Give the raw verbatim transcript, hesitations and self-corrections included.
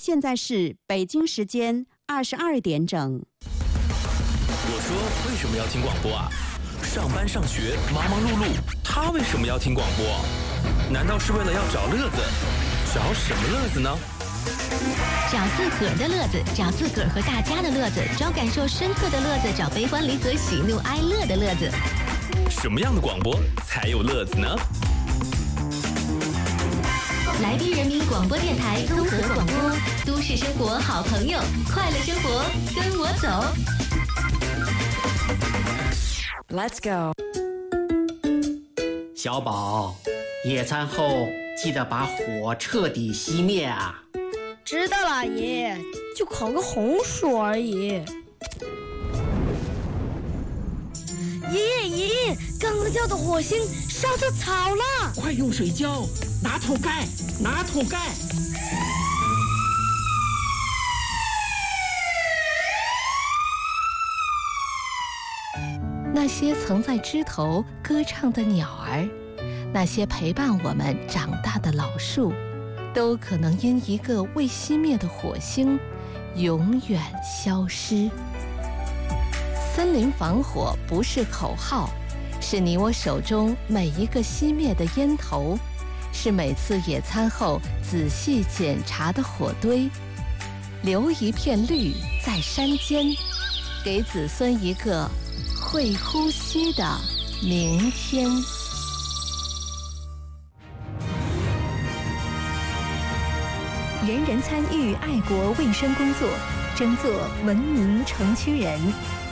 现在是北京时间二十二点整。 我说为什么要听广播啊？上班上学忙忙碌碌，他为什么要听广播？难道是为了要找乐子？找什么乐子呢？ 找自个儿的乐子，找自个儿和大家的乐子，找感受深刻的乐子，找悲欢离合、喜怒哀乐的乐子。 什么样的广播才有乐子呢？ 来宾人民广播电台综合广播，都市生活好朋友，快乐生活跟我走。 Let's go。 小宝，野餐后记得把火彻底熄灭啊！ 知道了，爷，就烤个红薯而已。爷爷，爷爷，刚刚掉的火星烧着草了！ 快用水浇，拿土盖，拿土盖。 那些曾在枝头歌唱的鸟儿，那些陪伴我们长大的老树，都可能因一个未熄灭的火星，永远消失。森林防火不是口号，是你我手中每一个熄灭的烟头，是每次野餐后仔细检查的火堆。留一片绿在山间，给子孙一个会呼吸的明天。 人人参与爱国卫生工作，争做文明城区人。